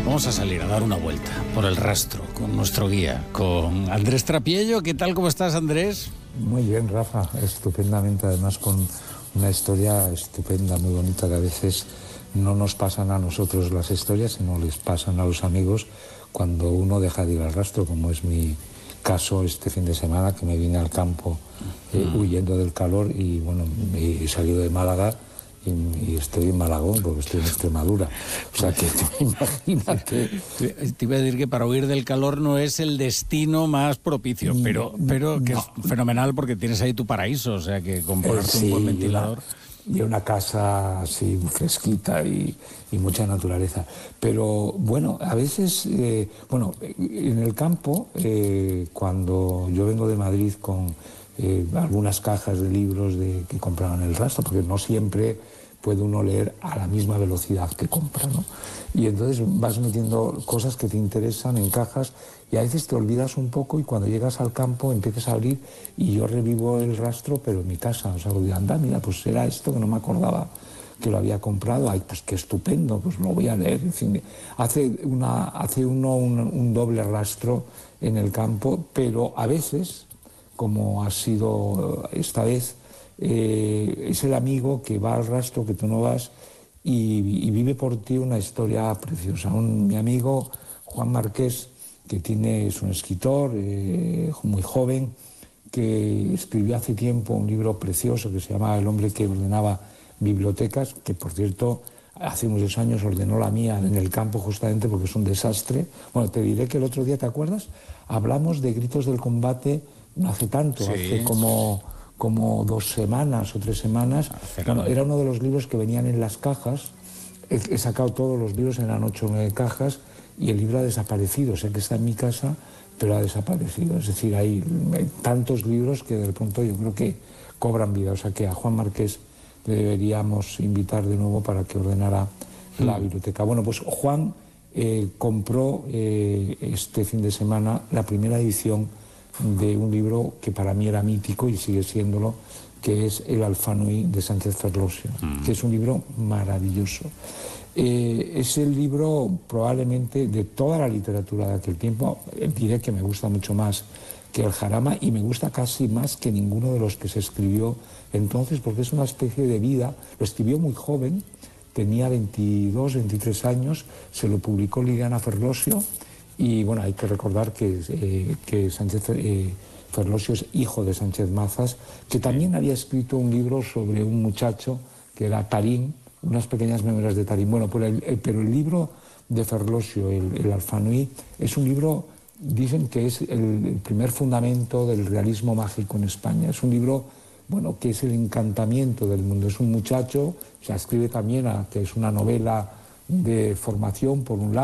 Vamos a salir a dar una vuelta por el rastro con nuestro guía, con Andrés Trapiello. ¿Qué tal? ¿Cómo estás, Andrés? Muy bien, Rafa, estupendamente, además con una historia estupenda, muy bonita, que a veces no nos pasan a nosotros las historias, sino les pasan a los amigos cuando uno deja de ir al rastro, como es mi caso este fin de semana, que me vine al campo huyendo del calor y bueno, he salido de Málaga y estoy en Malagón porque estoy en Extremadura. O sea que imagínate. Te iba a decir que para huir del calor no es el destino más propicio, pero que es fenomenal porque tienes ahí tu paraíso, o sea que con ponerte un buen ventilador. Y una casa así fresquita y mucha naturaleza. Pero bueno, a veces, en el campo, cuando yo vengo de Madrid con algunas cajas de libros que compraban en el rastro, porque no siempre puede uno leer a la misma velocidad que compra, ¿no? Y entonces vas metiendo cosas que te interesan en cajas y a veces te olvidas un poco y cuando llegas al campo empiezas a abrir y yo revivo el rastro, pero en mi casa. O sea, digo, anda, mira, pues era esto que no me acordaba que lo había comprado. Ay, pues qué estupendo, pues lo voy a leer. En fin, hace uno un doble rastro en el campo, pero a veces, como ha sido esta vez, es el amigo que va al rastro que tú no vas y vive por ti una historia preciosa. Mi amigo Juan Marqués, que es un escritor muy joven, que escribió hace tiempo un libro precioso que se llama El hombre que ordenaba bibliotecas, que por cierto hace muchos años ordenó la mía en el campo justamente porque es un desastre. Bueno, te diré que el otro día, ¿te acuerdas? Hablamos de Gritos del Combate, no hace tanto, sí. Hace como 2 semanas o 3 semanas. Bueno, era uno de los libros que venían en las cajas. He sacado todos los libros, eran 8 o 9 cajas, y el libro ha desaparecido. Sé que está en mi casa, pero ha desaparecido. Es decir, hay tantos libros que de pronto yo creo que cobran vida. O sea que a Juan Marqués le deberíamos invitar de nuevo para que ordenara la biblioteca. Bueno, pues Juan compró este fin de semana la primera edición de un libro que para mí era mítico y sigue siéndolo, que es El Alfanui de Sánchez Ferlosio, que es un libro maravilloso. Es el libro probablemente de toda la literatura de aquel tiempo, diré que me gusta mucho más que el Jarama y me gusta casi más que ninguno de los que se escribió entonces, porque es una especie de vida. Lo escribió muy joven, tenía 22, 23 años, se lo publicó Liliana Ferlosio. Y bueno, hay que recordar que Sánchez Ferlosio es hijo de Sánchez Mazas, que también había escrito un libro sobre un muchacho que era Tarín, unas pequeñas memorias de Tarín. Bueno, pero el libro de Ferlosio, el Alfanui, es un libro, dicen que es el primer fundamento del realismo mágico en España. Es un libro, bueno, que es el encantamiento del mundo. Es un muchacho, se escribe también que es una novela de formación, por un lado.